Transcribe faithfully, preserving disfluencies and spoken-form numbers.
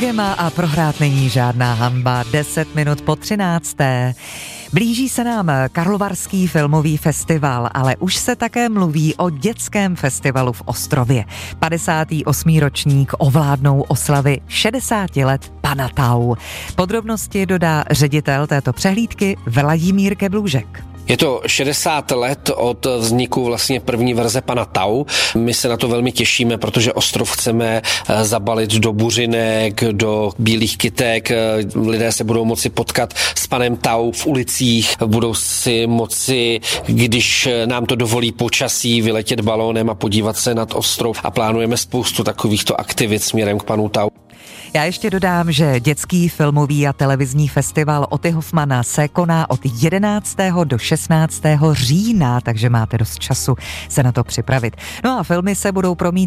Gema a prohrát není žádná hanba. deset minut po třinácté. Blíží se nám Karlovarský filmový festival, ale už se také mluví o dětském festivalu v Ostrově. padesátý osmý ročník ovládnou oslavy šedesáti let Pana Tau. Podrobnosti dodá ředitel této přehlídky Vladimír Keblůžek. Je to šedesát let od vzniku vlastně první verze Pana Tau. My se na to velmi těšíme, protože Ostrov chceme zabalit do buřinek, do bílých kytek. Lidé se budou moci potkat s Panem Tau v ulicích, budou si moci, když nám to dovolí počasí, vyletět balónem a podívat se nad Ostrov a plánujeme spoustu takovýchto aktivit směrem k Panu Tau. Já ještě dodám, že dětský filmový a televizní festival Otty Hoffmana se koná od jedenáctého do šestnáctého října, takže máte dost času se na to připravit. No a filmy se budou promítat